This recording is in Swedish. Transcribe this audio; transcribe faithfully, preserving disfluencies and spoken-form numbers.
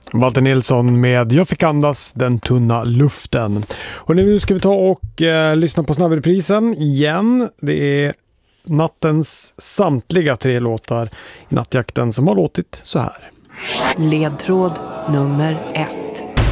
Walter Nilsson med Jag fick andas den tunna luften. Och nu ska vi ta och eh, lyssna på snabbreprisen igen. Det är nattens samtliga tre låtar i nattjakten som har låtit så här. Ledtråd nummer ett.